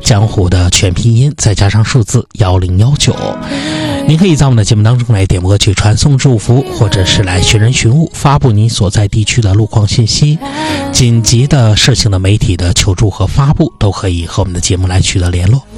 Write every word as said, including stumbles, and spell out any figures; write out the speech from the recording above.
江湖的全拼音再加上数字一零一九。您可以在我们的节目当中来点播歌曲，传送祝福，或者是来寻人寻物，发布你所在地区的路况信息，紧急的事情的媒体的求助和发布，都可以和我们的节目来取得联络。